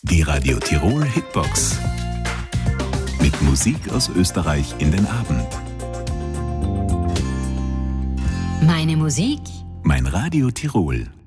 Die Radio Tirol Hitbox. Mit Musik aus Österreich in den Abend. Meine Musik, Mein Radio Tirol.